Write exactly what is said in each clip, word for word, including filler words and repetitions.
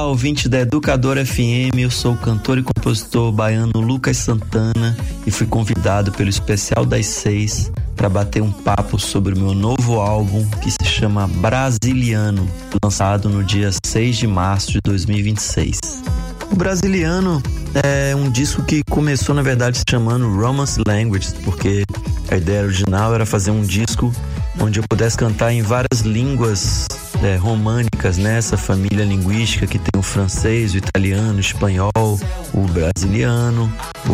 Olá, ouvinte da Educadora F M, eu sou o cantor e compositor baiano Lucas Santana e fui convidado pelo Especial das Seis para bater um papo sobre o meu novo álbum que se chama Brasiliano, lançado no dia seis de março de dois mil e vinte e seis. O Brasiliano é um disco que começou, na verdade, se chamando Romance Language, porque a ideia original era fazer um disco onde eu pudesse cantar em várias línguas é, românicas, né? Essa família linguística que tem o francês, o italiano, o espanhol, o brasiliano,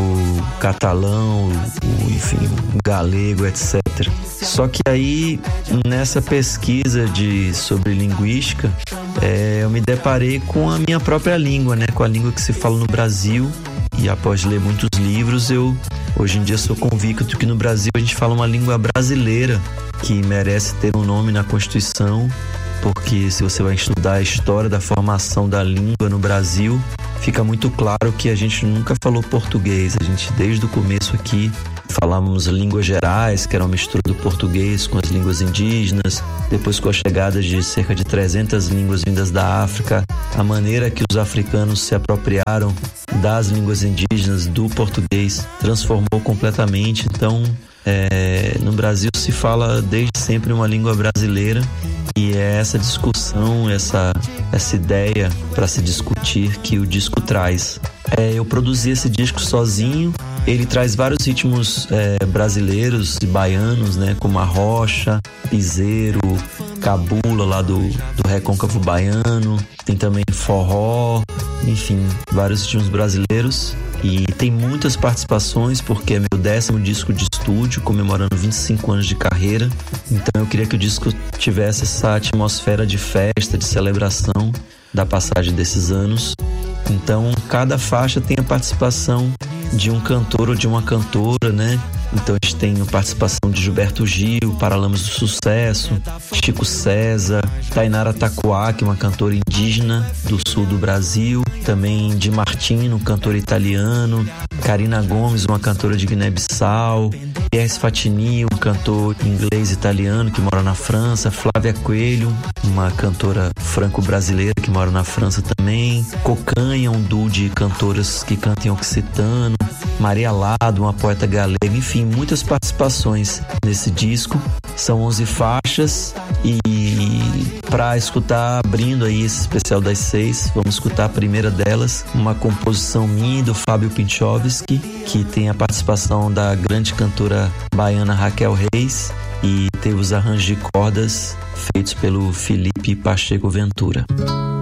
o catalão, o, enfim, o galego, etcétera. Só que aí, nessa pesquisa de, sobre linguística, é, eu me deparei com a minha própria língua, né? Com a língua que se fala no Brasil. E após ler muitos livros, eu hoje em dia sou convicto que no Brasil a gente fala uma língua brasileira que merece ter um nome na Constituição, porque se você vai estudar a história da formação da língua no Brasil, fica muito claro que a gente nunca falou português. A gente, desde o começo aqui, falávamos línguas gerais, que era uma mistura do português com as línguas indígenas. Depois, com a chegada de cerca de trezentas línguas vindas da África, a maneira que os africanos se apropriaram das línguas indígenas do português transformou completamente. Então, é, no Brasil se fala desde sempre uma língua brasileira, e é essa discussão, essa, essa ideia para se discutir que o disco traz. É, eu produzi esse disco sozinho. Ele traz vários ritmos é, brasileiros e baianos, né? Como a rocha, piseiro, cabula lá do, do recôncavo baiano. Tem também forró, enfim, vários ritmos brasileiros. E tem muitas participações, porque é meu décimo disco de estúdio, comemorando vinte e cinco anos de carreira. Então eu queria que o disco tivesse essa atmosfera de festa, de celebração da passagem desses anos. Então cada faixa tem a participação de um cantor ou de uma cantora, né? Então a gente tem a participação de Gilberto Gil, Paralamas do Sucesso, Chico César, Tainara Tacuaque, uma cantora indígena do sul do Brasil, também Di Martino, um cantor italiano, Karina Gomes, uma cantora de Guiné-Bissau, Pierre Sfatini, um cantor inglês-italiano que mora na França, Flávia Coelho, uma cantora franco-brasileira que mora na França também, Cocanha, um duo de cantoras que cantam em occitano, Maria Lado, uma poeta galega, enfim, muitas participações nesse disco. São onze faixas e para escutar, abrindo aí esse especial das seis, vamos escutar a primeira delas, uma composição minha do Fábio Pinchovski, que tem a participação da grande cantora baiana Raquel Reis, e teve os arranjos de cordas feitos pelo Felipe Pacheco Ventura.